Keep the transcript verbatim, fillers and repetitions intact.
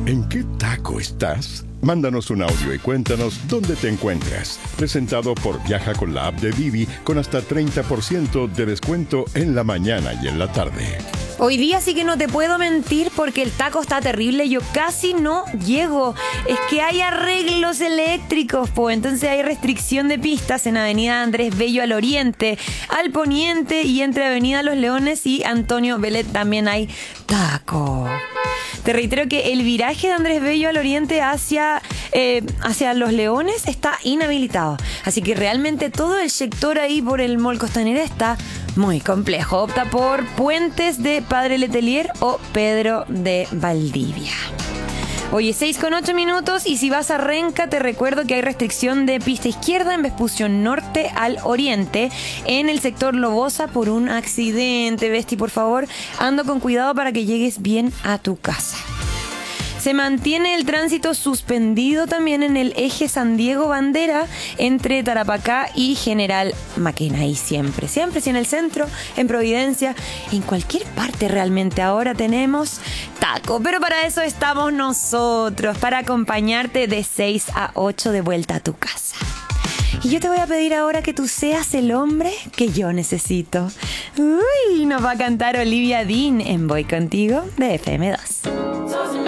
¿En qué taco estás? Mándanos un audio y cuéntanos dónde te encuentras. Presentado por Viaja con la app de Didi con hasta treinta por ciento de descuento en la mañana y en la tarde. Hoy día sí que no te puedo mentir porque el taco está terrible. Yo casi no llego. Es que hay arreglos eléctricos, pues. Entonces hay restricción de pistas en Avenida Andrés Bello al oriente, al poniente y entre Avenida Los Leones y Antonio Belet también hay taco. Te reitero que el viraje de Andrés Bello al oriente hacia, eh, hacia Los Leones está inhabilitado. Así que realmente todo el sector ahí por el Mall Costanera está muy complejo. Opta por Puentes de Padre Letelier o Pedro de Valdivia. Oye, seis con ocho minutos y si vas a Renca te recuerdo que hay restricción de pista izquierda en Vespucio Norte al Oriente en el sector Lobosa por un accidente. Besti, por favor, ando con cuidado para que llegues bien a tu casa. Se mantiene el tránsito suspendido también en el eje San Diego Bandera entre Tarapacá y General Maquena. Y siempre, siempre, si en el centro, en Providencia, en cualquier parte realmente ahora tenemos taco. Pero para eso estamos nosotros, para acompañarte de seis a ocho de vuelta a tu casa. Y yo te voy a pedir ahora que tú seas el hombre que yo necesito. Uy, nos va a cantar Olivia Dean en Voy Contigo de F M dos.